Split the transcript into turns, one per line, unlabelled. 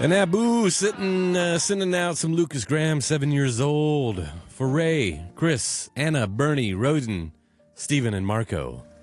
And Abu sending out some Lucas Graham, 7 years old, for Ray, Chris, Anna, Bernie, Roden, Stephen, and Marco.